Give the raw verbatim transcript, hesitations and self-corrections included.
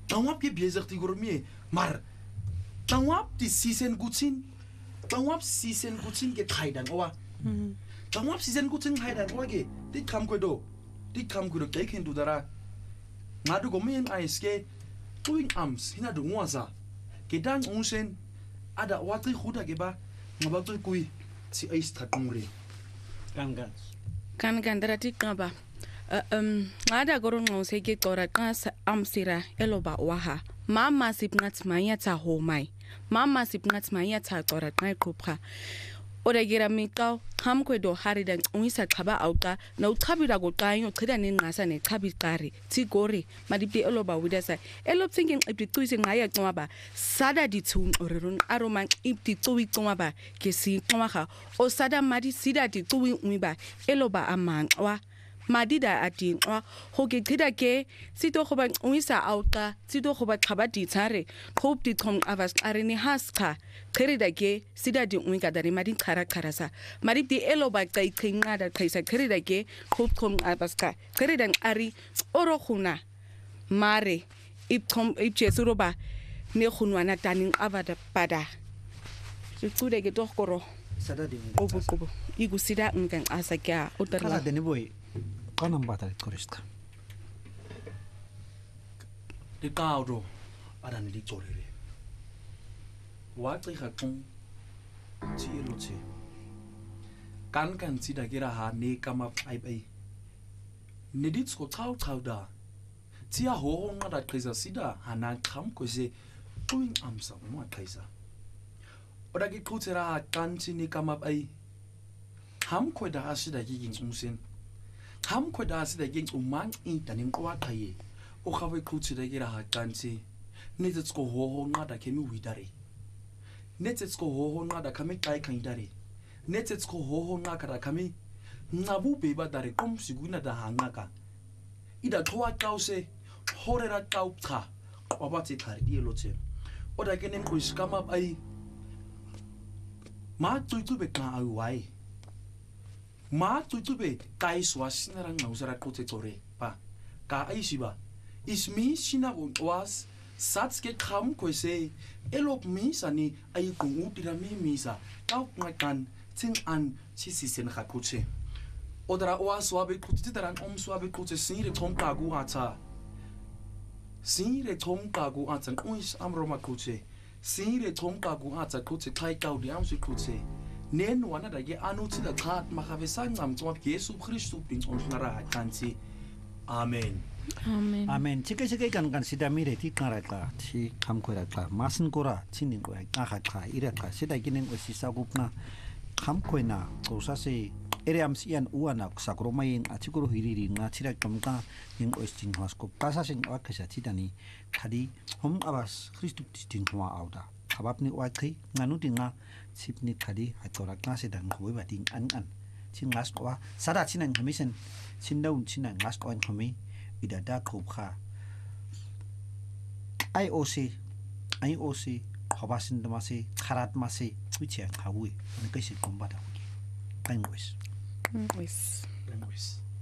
Tangwap ke bezig te gormie, maar tangwap die season gutsin. Tangwap season gutsin ke khaidan owa. Tangwap season gutsin khaidan owa ke di kam ko do. Di kam ko do ke ken do dara. Ngadu go men aiske doing arms hina do ngwaza. Ke dan onsen ada watri khuda ke ba ngabatu kui si ais tatungre. Kan kan. Kan kan darati kaba. Um, ngada goron ngose ke tora kas amsira eloba waha. Mama sipnat maya ta homai. Mama sipnat maya ta tora kai kopra. Ora gira mikau ham kwedo haridan unisa kaba auka na utabira go kayo kida ni ngasa ne tabi kari ti gori madipti eloba widasa elop thinking ipi tuisi ngaya twaba sada di tun orerun aroman ipi tuwi twaba ke si twaha o sada madi sida di tuwi umiba eloba amang wa madida ati wa hoke kida ke sito khoba unisa auka sito khoba khaba di tsare khop di thom avas areni haska kherida ke sida di unika dari madi khara kharasa mari di eloba kai khinga da khaisa kherida ke khop thom avaska kherida ari oro khuna mare ip thom ip chesuroba ne khunwana taning avada pada tsude ke to koro Sada di. obo obo igusida ngan asakya Kala utarla deni boy. Kanam batal korista. Di kauro ada ni di chorere. Watri khatong ti eloche. Kan kan sida gira ha ne kama ai ai. Ne dit sko tau tau da. Ti a ho nga da krisa sida hanan kam ko se doing amsa mo krisa. Oda ki kutera kan ti ne kama ai. Ham ko da asida gigin umsen. Ham ko da asida gigin umang in tanin kwa kaye. O khawe kutera gira ha kan ti. Ne dit sko ho ho nga da kemi widare. Netsetsko hoho nga da kami kai kan dare. Netsetsko hoho nga kada kami ngabu beba dare kom siguna da hangaka. Ida thoa kause horera kaupta. Obati kari die loche. Oda genen ko iskama ai. Ma tuitu be ka awai. Ma tuitu be kai swasinara ngausara kote tore pa. Ka ai siba. Ismi sina was Sats ke kam ko se elop misa ni ay kung utira mi misa kau ngakan tin an si si sen khakuche odra wa swabe kuti daran om swabe kuti sire tom kagu ata sire tom kagu ata uis amroma kuche sire tom kagu ata kuti kai kau di am si kuche nen wana da ge anuti da khat makave sangam twap Jesu Christu pin on nara kanti amen. amen Amen. Chike chike kan kan sida mire ti kara ka ti kam ko ra ka masin ko ra chinin ko ka ka ka ira ka sida ginen ko si sa gupna kam ko na ko sa se ere am sian uana sakromain atikuro hiriri nga chira kamka ning o sting has ko pasa sing wa ka sa chitani khadi hom abas Christu sting wa auda khabap ni wa khai nganu tinga sipni khadi hatora ka se dang khoi ba ding an an chingas ko sada chinan commission chindaun chinan ngas ko an khomi ida da khopkha I O C I O C khobasin damase kharat mase wiche khawi ne kaisi komba da language wis Language.